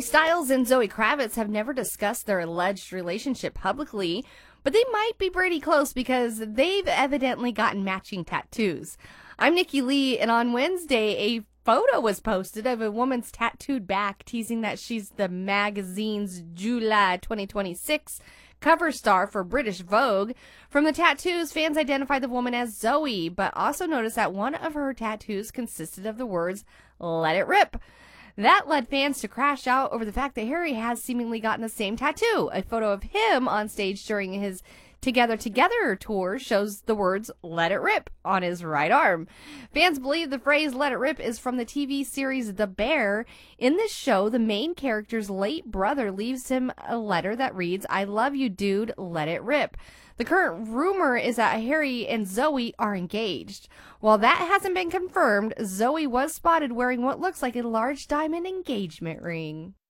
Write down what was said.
Styles and Zoe Kravitz have never discussed their alleged relationship publicly, but they might be pretty close because they've evidently gotten matching tattoos. I'm Nikki Lee, and on Wednesday, a photo was posted of a woman's tattooed back, teasing that she's the magazine's July 2026 cover star for British Vogue. From the tattoos, fans identified the woman as Zoe, but also noticed that one of her tattoos consisted of the words, "Let it rip." That led fans to crash out over the fact that Harry has seemingly gotten the same tattoo. A photo of him on stage during his Together tour shows the words "Let It Rip" on his right arm. Fans believe the phrase "Let It Rip" is from the TV series The Bear. In this show, the main character's late brother leaves him a letter that reads, "I love you, dude, let it rip." The current rumor is that Harry and Zoe are engaged. While that hasn't been confirmed, Zoe was spotted wearing what looks like a large diamond engagement ring.